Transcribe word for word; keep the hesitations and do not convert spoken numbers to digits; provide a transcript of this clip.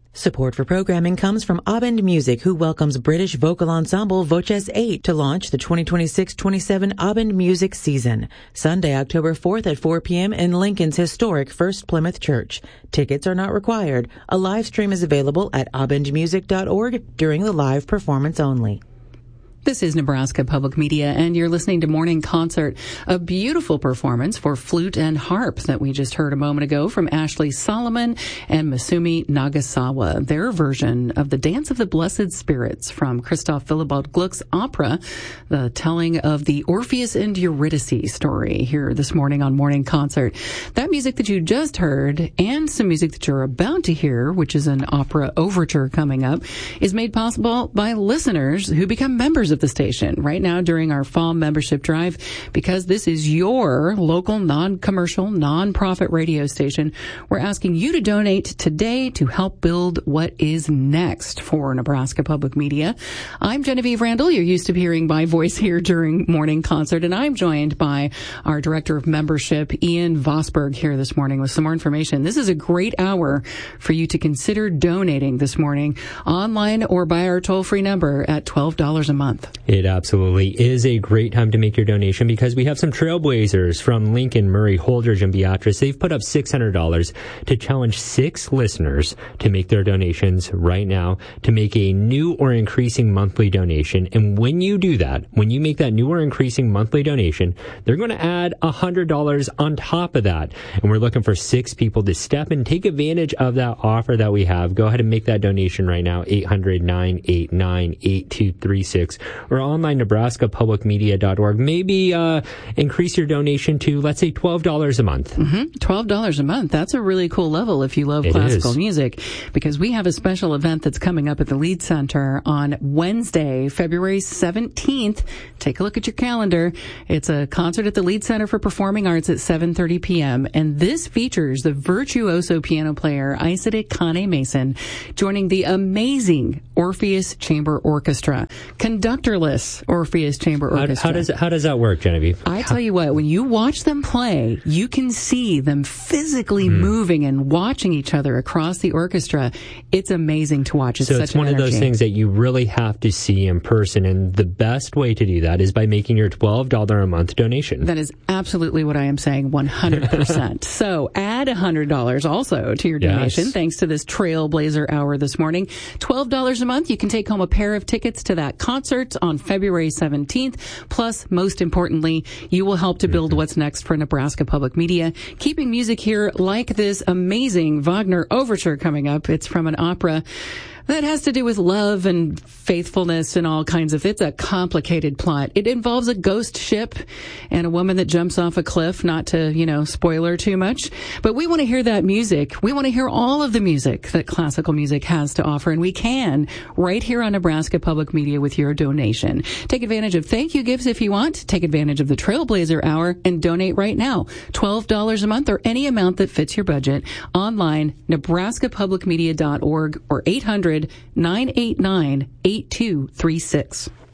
Support for programming comes from Abend Music, who welcomes British vocal ensemble Voces eight to launch the twenty twenty-six twenty-seven Abend Music season. Sunday, October fourth at four p.m. in Lincoln's historic First Plymouth Church. Tickets are not required. A live stream is available at abend music dot org during the live performance only. This is Nebraska Public Media, and you're listening to Morning Concert, a beautiful performance for flute and harp that we just heard a moment ago from Ashley Solomon and Masumi Nagasawa, their version of the Dance of the Blessed Spirits from Christoph Willibald Gluck's opera, the telling of the Orpheus and Eurydice story here this morning on Morning Concert. That music that you just heard and some music that you're about to hear, which is an opera overture coming up, is made possible by listeners who become members of the station right now during our fall membership drive, because this is your local non-commercial non-profit radio station. We're asking you to donate today to help build what is next for Nebraska Public Media. I'm Genevieve Randall. You're used to hearing my voice here during Morning Concert, and I'm joined by our Director of Membership, Ian Vosberg, here this morning with some more information. This is a great hour for you to consider donating this morning online or by our toll-free number at twelve dollars a month. It absolutely is a great time to make your donation, because we have some trailblazers from Lincoln, Murray, Holdridge, and Beatrice. They've put up six hundred dollars to challenge six listeners to make their donations right now, to make a new or increasing monthly donation. And when you do that, when you make that new or increasing monthly donation, they're going to add one hundred dollars on top of that. And we're looking for six people to step and take advantage of that offer that we have. Go ahead and make that donation right now, eight hundred, nine eight nine, eight two three six. Or online, nebraska public media dot org. Maybe uh, increase your donation to, let's say, twelve dollars a month. Mm-hmm. twelve dollars a month. That's a really cool level if you love it classical is. music, because we have a special event that's coming up at the Lead Center on Wednesday, February seventeenth. Take a look at your calendar. It's a concert at the Lead Center for Performing Arts at seven thirty p.m., and this features the virtuoso piano player Isaac Kane Mason joining the amazing Orpheus Chamber Orchestra. Conductorless Orpheus Chamber Orchestra. How, how does how does that work, Genevieve? I tell you what, when you watch them play, you can see them physically mm. moving and watching each other across the orchestra. It's amazing to watch. It's so such it's one an of those energy. things that you really have to see in person, and the best way to do that is by making your twelve dollars a month donation. That is absolutely what I am saying, one hundred percent. So add one hundred dollars also to your donation, yes. thanks to this Trailblazer Hour this morning. twelve dollars a month, you can take home a pair of tickets to that concert on February seventeenth. Plus, most importantly, you will help to build mm-hmm. what's next for Nebraska Public Media, keeping music here like this amazing Wagner overture coming up. It's from an opera that has to do with love and faithfulness and all kinds of, it's a complicated plot. It involves a ghost ship and a woman that jumps off a cliff, not to, you know, spoiler too much. But we want to hear that music. We want to hear all of the music that classical music has to offer, and we can right here on Nebraska Public Media with your donation. Take advantage of thank you gifts if you want. Take advantage of the Trailblazer Hour and donate right now. twelve dollars a month or any amount that fits your budget. Online, nebraska public media dot org or eight hundred, nine eight nine, eight two three six.